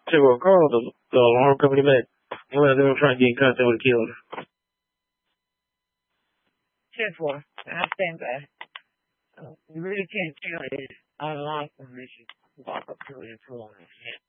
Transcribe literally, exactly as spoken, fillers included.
Say, well, call the, the alarm company back. Well, they were trying to get in contact with the killer. ten four. I stand by. Uh, you really can't tell it online from this. You walk up to it and pull on it.